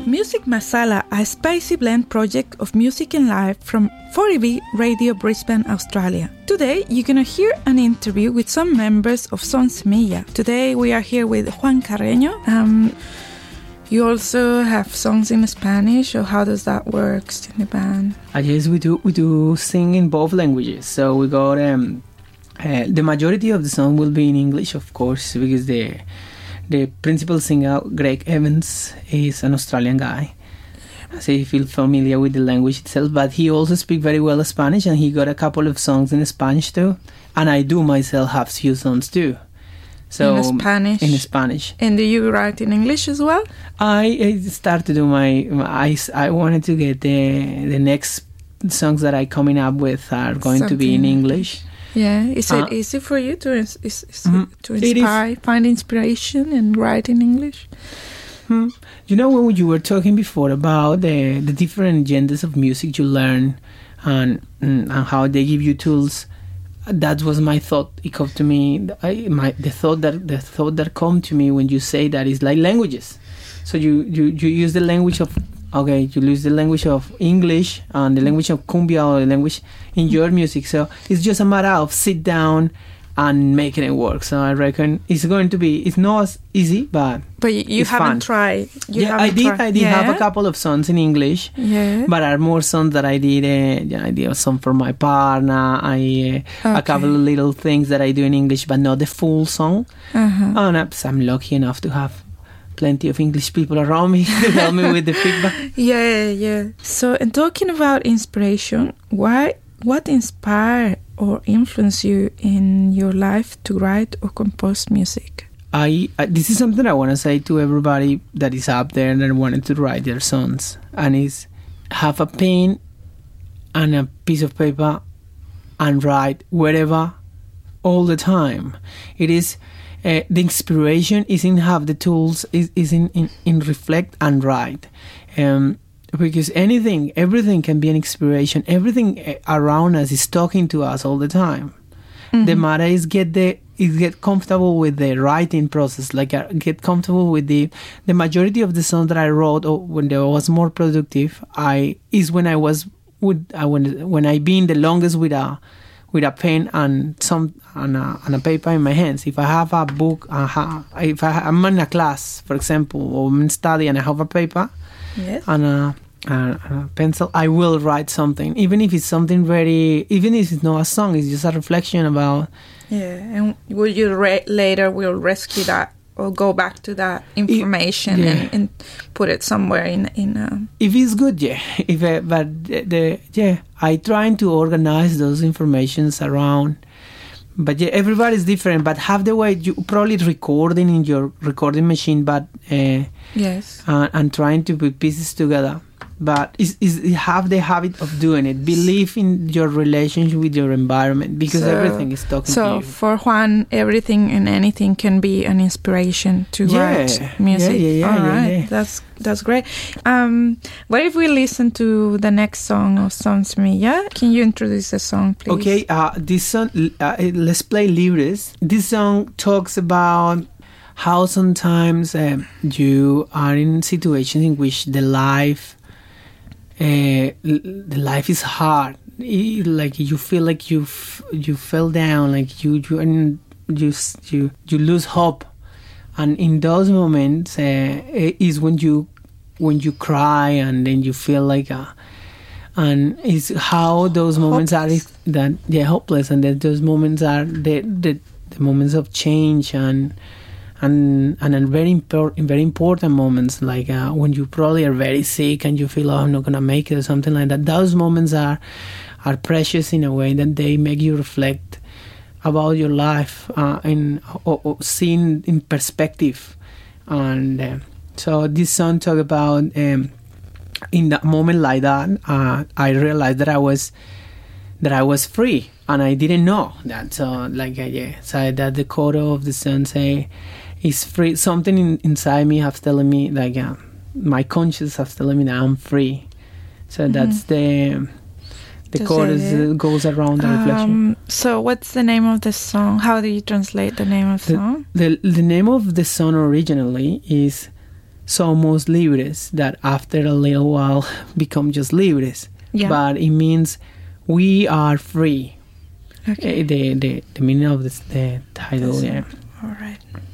Music Masala, a spicy blend project of music and life from 40B Radio Brisbane, Australia. Today, you're going to hear an interview with some members of Son Semilla. Today, we are here with Juan Carreño. You also have songs in Spanish, or how does that work in the band? Yes, we do sing in both languages. So we got the majority of the song will be in English, of course, because the principal singer, Greg Evans, is an Australian guy. So you feel familiar with the language itself, but he also speaks very well Spanish, and he got a couple of songs in Spanish too. And I do myself have few songs too. So in Spanish? In Spanish. And do you write in English as well? I started to do I wanted to get the next songs that I coming up with are going to be in English. Yeah, is it easy for you to inspire, find inspiration and write in English? You know, when you were talking before about the different genders of music you learn and how they give you tools, that was my thought. It came to me. The thought that come to me when you say that is like languages. So you use the language of. Okay, you use the language of English and the language of cumbia or the language in your music. So it's just a matter of sit down and making it work. So I reckon it's going to be, it's not as easy, but you haven't fun. Tried. I did have a couple of songs in English, but are more songs that I did. I did a song for my partner. A couple of little things that I do in English, but not the full song. And I'm lucky enough to have plenty of English people around me to help me with the feedback. Yeah. So, and talking about inspiration, what inspired or influenced you in your life to write or compose music? This is something I want to say to everybody that is up there and wanted to write their songs, and is have a pen and a piece of paper and write wherever, all the time. It is. The inspiration is in have the tools, is in reflect and write. Because everything can be an inspiration. Everything around us is talking to us all the time. The matter is get comfortable with the writing process, like get comfortable with the majority of the songs that I wrote, or when I was more productive, when I been the longest with a pen and a paper in my hands. If I have a book, if I'm in a class, for example, or I'm in study and I have a paper and a pencil, I will write something, even if it's something even if it's not a song, it's just a reflection about. Yeah, and will you later will rescue that or go back to that information and put it somewhere in If it's good, I try to organize those informations around. But everybody's different. But have the way you probably recording in your recording machine, but and trying to put pieces together. But have the habit of doing it. Believe in your relationship with your environment, because everything is talking to you. So for Juan, everything and anything can be an inspiration to write music. Yeah. That's great. What if we listen to the next song of Son Semilla? Can you introduce the song, please? Okay, this song, let's play Libres. This song talks about how sometimes you are in situations in which the life is hard. Like you feel like you fell down, like you lose hope, and in those moments is when you cry, and then you feel like and it's how those moments hopeless. Hopeless, and then those moments are the moments of change and very important moments, like when you probably are very sick and you feel, I'm not gonna make it, or something like that. Those moments are precious in a way that they make you reflect about your life and seen in perspective. And so this song talk about in that moment like that, I realized that I was free, and I didn't know that. So so that the chorus of the song say, is free. Something inside me has telling me, like my conscience has telling me that I'm free. So that's the chorus goes around the reflection. So what's the name of the song? How do you translate the name of the song? The name of the song originally is somos libres, that after a little while become just libres. Yeah. But it means we are free. Okay. The meaning of the title. That's Yeah. All right.